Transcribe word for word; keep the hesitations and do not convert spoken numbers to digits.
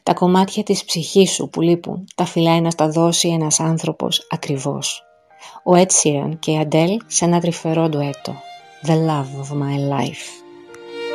Τα κομμάτια της ψυχής σου που λείπουν, τα φυλάει να στα δώσει ένας άνθρωπος ακριβώς. Ο Ed Sheeran και η Adele σε ένα τρυφερό ντουέτο. The love of my life.